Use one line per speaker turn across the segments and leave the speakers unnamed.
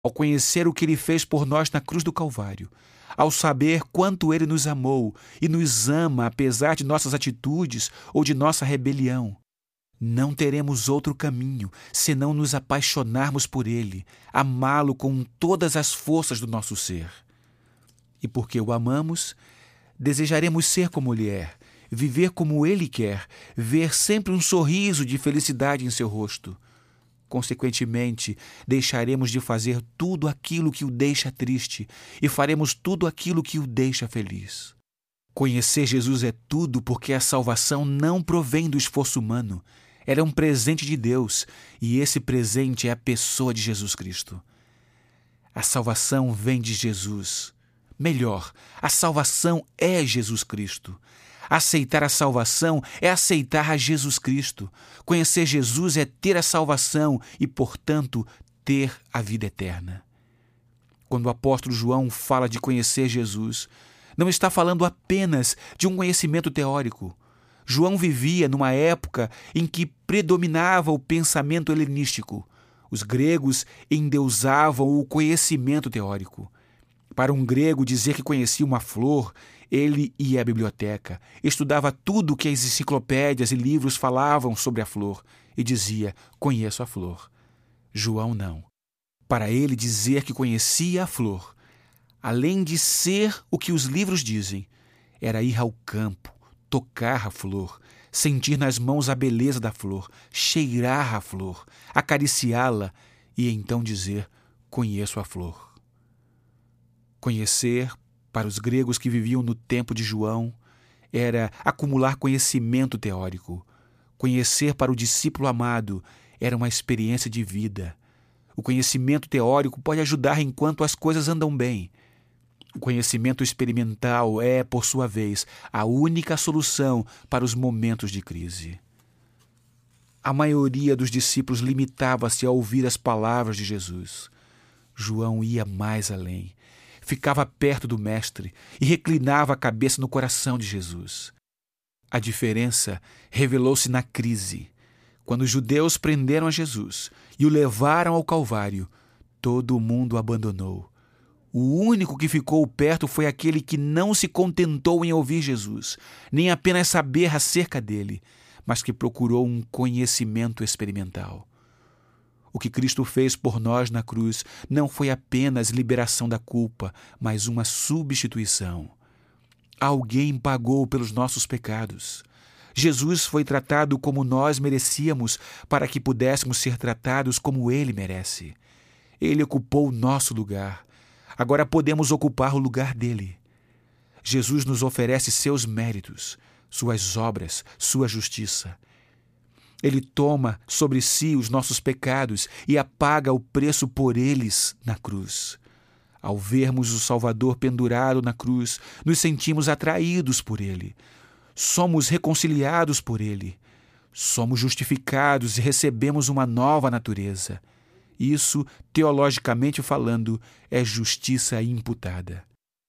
Ao conhecer o que Ele fez por nós na cruz do Calvário, ao saber quanto Ele nos amou e nos ama apesar de nossas atitudes ou de nossa rebelião, não teremos outro caminho senão nos apaixonarmos por Ele, amá-lo com todas as forças do nosso ser. E porque o amamos, desejaremos ser como Ele é, viver como Ele quer, ver sempre um sorriso de felicidade em seu rosto. Consequentemente, deixaremos de fazer tudo aquilo que o deixa triste e faremos tudo aquilo que o deixa feliz. Conhecer Jesus é tudo porque a salvação não provém do esforço humano. Ela é um presente de Deus e esse presente é a pessoa de Jesus Cristo. A salvação vem de Jesus. Melhor, a salvação é Jesus Cristo. Aceitar a salvação é aceitar a Jesus Cristo. Conhecer Jesus é ter a salvação e, portanto, ter a vida eterna. Quando o apóstolo João fala de conhecer Jesus, não está falando apenas de um conhecimento teórico. João vivia numa época em que predominava o pensamento helenístico. Os gregos endeusavam o conhecimento teórico. Para um grego dizer que conhecia uma flor, ele ia à biblioteca, estudava tudo o que as enciclopédias e livros falavam sobre a flor e dizia: conheço a flor. João não. Para ele dizer que conhecia a flor, além de ser o que os livros dizem, era ir ao campo, tocar a flor, sentir nas mãos a beleza da flor, cheirar a flor, acariciá-la e então dizer: conheço a flor. Conhecer, para os gregos que viviam no tempo de João, era acumular conhecimento teórico. Conhecer para o discípulo amado era uma experiência de vida. O conhecimento teórico pode ajudar enquanto as coisas andam bem. O conhecimento experimental é, por sua vez, a única solução para os momentos de crise. A maioria dos discípulos limitava-se a ouvir as palavras de Jesus. João ia mais além. Ficava perto do Mestre e reclinava a cabeça no coração de Jesus. A diferença revelou-se na crise. Quando os judeus prenderam a Jesus e o levaram ao Calvário, todo mundo o abandonou. O único que ficou perto foi aquele que não se contentou em ouvir Jesus, nem apenas saber acerca dele, mas que procurou um conhecimento experimental. O que Cristo fez por nós na cruz não foi apenas liberação da culpa, mas uma substituição. Alguém pagou pelos nossos pecados. Jesus foi tratado como nós merecíamos para que pudéssemos ser tratados como Ele merece. Ele ocupou o nosso lugar. Agora podemos ocupar o lugar dele. Jesus nos oferece seus méritos, suas obras, sua justiça. Ele toma sobre si os nossos pecados e apaga o preço por eles na cruz. Ao vermos o Salvador pendurado na cruz, nos sentimos atraídos por Ele. Somos reconciliados por Ele. Somos justificados e recebemos uma nova natureza. Isso, teologicamente falando, é justiça imputada.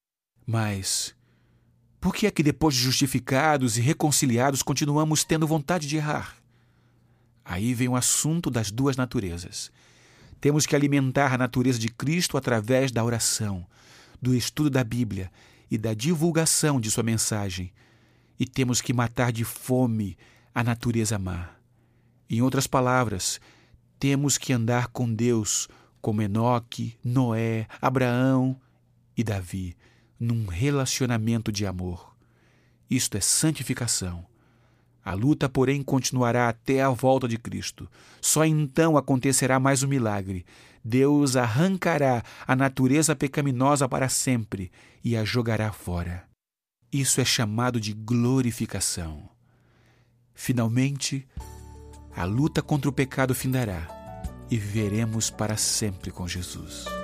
Mas por que é que depois de justificados e reconciliados continuamos tendo vontade de errar? Aí vem o assunto das duas naturezas. Temos que alimentar a natureza de Cristo através da oração, do estudo da Bíblia e da divulgação de sua mensagem. E temos que matar de fome a natureza má. Em outras palavras, temos que andar com Deus como Enoque, Noé, Abraão e Davi, num relacionamento de amor. Isto é santificação. A luta, porém, continuará até a volta de Cristo. Só então acontecerá mais um milagre. Deus arrancará a natureza pecaminosa para sempre e a jogará fora. Isso é chamado de glorificação. Finalmente, a luta contra o pecado findará e viveremos para sempre com Jesus.